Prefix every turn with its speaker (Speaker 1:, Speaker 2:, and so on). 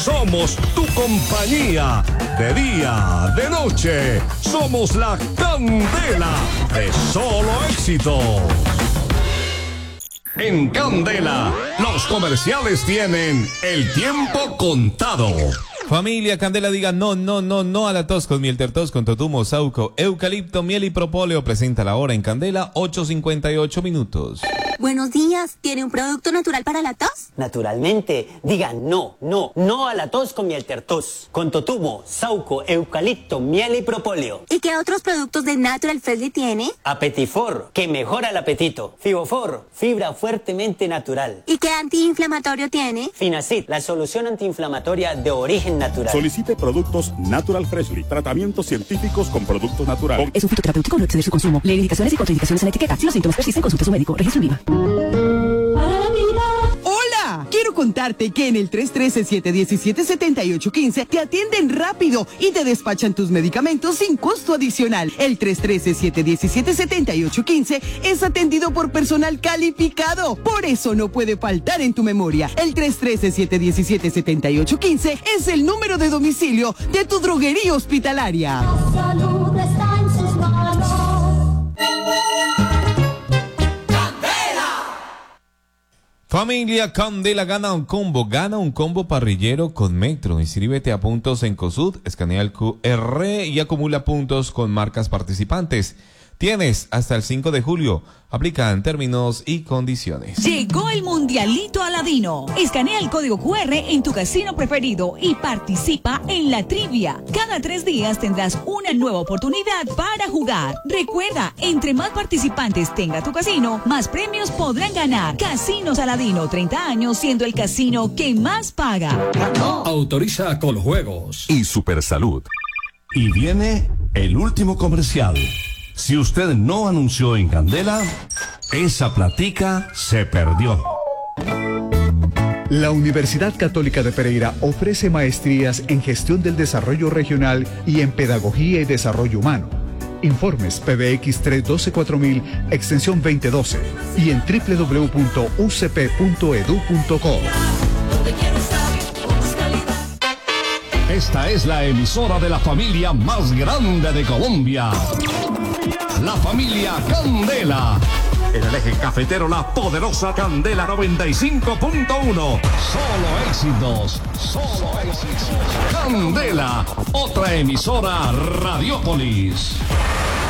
Speaker 1: Somos tu compañía, de día, de noche. Somos la candela de Solo Éxitos. En Candela, los comerciales tienen el tiempo contado.
Speaker 2: Familia Candela, diga no, no, no, no a la tos con miel tertos con totumo, sauco, eucalipto, miel y propóleo. Presenta la hora en Candela, 8:58 minutos.
Speaker 3: Buenos días, ¿tiene un producto natural para la tos?
Speaker 4: Naturalmente, diga no, no, no a la tos con miel tertos, con totumo, sauco, eucalipto, miel y propóleo.
Speaker 3: ¿Y qué otros productos de Natural Freshly tiene?
Speaker 4: Apetifor, que mejora el apetito. Fibofor, fibra fuertemente natural.
Speaker 3: ¿Y qué antiinflamatorio tiene?
Speaker 4: Finacid, la solución antiinflamatoria de origen natural.
Speaker 5: Solicite productos Natural Freshly, tratamientos científicos con productos naturales.
Speaker 6: Es un fitoterapéutico, no exceder su consumo. Lee indicaciones y contraindicaciones en la etiqueta. Si los síntomas persisten, consulte a su médico. Registro IVA.
Speaker 7: ¡Hola! Quiero contarte que en el 313-717-7815 te atienden rápido y te despachan tus medicamentos sin costo adicional. El 313-717-7815 es atendido por personal calificado. Por eso no puede faltar en tu memoria. El 313-717-7815 es el número de domicilio de tu droguería hospitalaria.
Speaker 8: La salud está en sus manos.
Speaker 2: Familia Candela, gana un combo parrillero con Metro. Inscríbete a puntos en COSUD, escanea el QR y acumula puntos con marcas participantes. Tienes hasta el 5 de julio. Aplican términos y condiciones.
Speaker 9: Llegó el Mundialito Aladino. Escanea el código QR en tu casino preferido y participa en la trivia. Cada 3 días tendrás una nueva oportunidad para jugar. Recuerda, entre más participantes tenga tu casino, más premios podrán ganar. Casinos Aladino, 30 años siendo el casino que más paga.
Speaker 10: Autoriza Coljuegos
Speaker 1: y Supersalud. Y viene el último comercial. Si usted no anunció en Candela, esa platica se perdió.
Speaker 11: La Universidad Católica de Pereira ofrece maestrías en Gestión del Desarrollo Regional y en Pedagogía y Desarrollo Humano. Informes PBX 312-4000, extensión 2012 y en www.ucp.edu.co.
Speaker 1: Esta es la emisora de la familia más grande de Colombia. La familia Candela. En el eje cafetero, la poderosa Candela 95.1. Solo éxitos. Solo éxitos. Candela, otra emisora Radiopolis.